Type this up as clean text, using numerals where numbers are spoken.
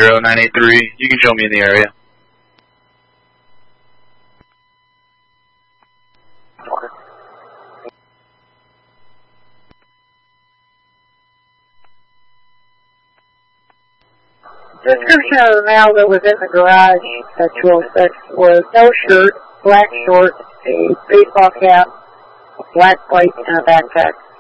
983. You can show me in the area. Description of the male that was in the garage at 206 was no shirt, black shorts, a baseball cap, black plate, and a backpack.